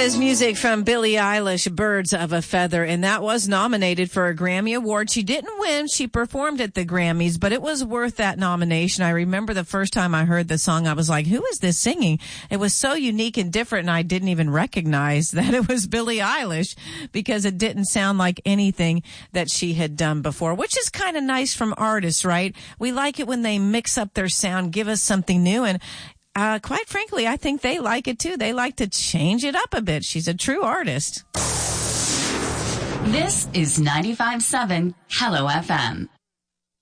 is music from Billie Eilish, Birds of a Feather, and that was nominated for a Grammy Award. She didn't win. She performed at the Grammys, but it was worth that nomination. I remember the first time I heard the song, I was like, who is this singing? It was so unique and different, and I didn't even recognize that it was Billie Eilish because it didn't sound like anything that she had done before, which is kind of nice from artists, right? We like it when they mix up their sound, give us something new, and quite frankly, I think they like it too. They like to change it up a bit. She's a true artist. This is 95.7 Hello FM.